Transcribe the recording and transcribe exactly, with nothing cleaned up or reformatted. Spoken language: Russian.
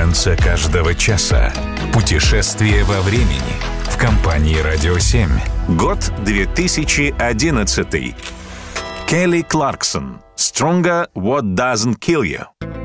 танце каждого часа. Путешествие во времени. В компании «Радио семь». Год две тысячи одиннадцатый. Келли Кларксон. «Stronger What Doesn't Kill You».